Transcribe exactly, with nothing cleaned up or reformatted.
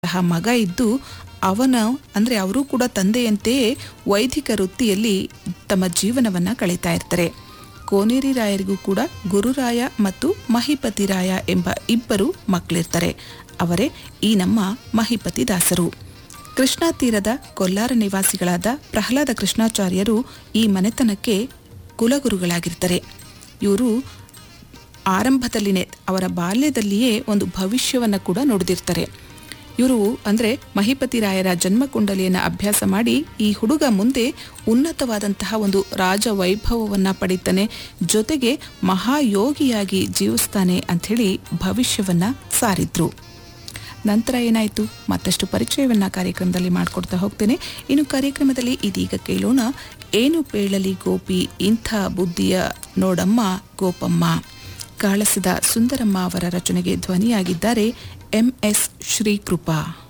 ಮಗ ಇದ್ದು ಅವನ ಅಂದರೆ ಅವರು ಕೂಡ ತಂದೆಯಂತೆಯೇ ವೈದಿಕ ವೃತ್ತಿಯಲ್ಲಿ ತಮ್ಮ ಜೀವನವನ್ನು ಕಳೀತಾ ಇರ್ತಾರೆ. ಕೋನೇರಿ ರಾಯರಿಗೂ ಕೂಡ ಗುರುರಾಯ ಮತ್ತು ಮಹಿಪತಿ ರಾಯ ಎಂಬ ಇಬ್ಬರು ಮಕ್ಕಳಿರ್ತಾರೆ. ಅವರೇ ಈ ನಮ್ಮ ಮಹಿಪತಿ ದಾಸರು. ಕೃಷ್ಣಾ ತೀರದ ಕೊಲ್ಲಾರ ನಿವಾಸಿಗಳಾದ ಪ್ರಹ್ಲಾದ ಕೃಷ್ಣಾಚಾರ್ಯರು ಈ ಮನೆತನಕ್ಕೆ ಕುಲಗುರುಗಳಾಗಿರ್ತಾರೆ. ಇವರು ಆರಂಭದಲ್ಲಿನೇ ಅವರ ಬಾಲ್ಯದಲ್ಲಿಯೇ ಒಂದು ಭವಿಷ್ಯವನ್ನು ಕೂಡ ನುಡಿದಿರ್ತಾರೆ. ಇವರು ಅಂದರೆ ಮಹಿಪತಿ ರಾಯರ ಜನ್ಮಕುಂಡಲಿಯನ್ನು ಅಭ್ಯಾಸ ಮಾಡಿ ಈ ಹುಡುಗ ಮುಂದೆ ಉನ್ನತವಾದಂತಹ ಒಂದು ರಾಜ ವೈಭವವನ್ನು ಪಡಿತಾನೆ, ಜೊತೆಗೆ ಮಹಾಯೋಗಿಯಾಗಿ ಜೀವಿಸ್ತಾನೆ ಅಂಥೇಳಿ ಭವಿಷ್ಯವನ್ನು ಸಾರಿದ್ರು. ನಂತರ ಏನಾಯಿತು ಮತ್ತಷ್ಟು ಪರಿಚಯವನ್ನು ಕಾರ್ಯಕ್ರಮದಲ್ಲಿ ಮಾಡಿಕೊಡ್ತಾ ಹೋಗ್ತೇನೆ. ಇನ್ನು ಕಾರ್ಯಕ್ರಮದಲ್ಲಿ ಇದೀಗ ಕೇಳೋಣ, ಏನು ಪೇಳಲಿ ಗೋಪಿ ಇಂಥ ಬುದ್ಧಿಯ ನೋಡಮ್ಮ ಗೋಪಮ್ಮ. ಕಾಳಸದ ಸುಂದರಮ್ಮ ಅವರ ರಚನೆಗೆ ಧ್ವನಿಯಾಗಿದ್ದಾರೆ ಎಂ ಎಸ್ ಶ್ರೀಕೃಪಾ.